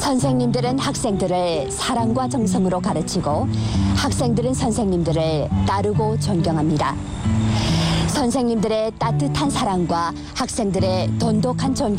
선생님들은 학생들을 사랑과 정성으로 가르치고 학생들은 선생님들을 따르고 존경합니다. 선생님들의 따뜻한 사랑과 학생들의 돈독한 존경